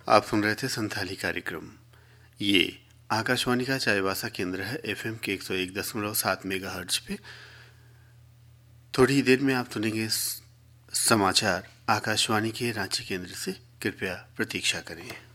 आप सुन रहे थे संथाली कार्यक्रम। ये आकाशवाणी का चाईबासा केंद्र है एफएम के 101.7 मेगाहर्ट्ज पे। थोड़ी ही देर में आप सुनेंगे समाचार आकाशवाणी के रांची केंद्र से। कृपया प्रतीक्षा करें।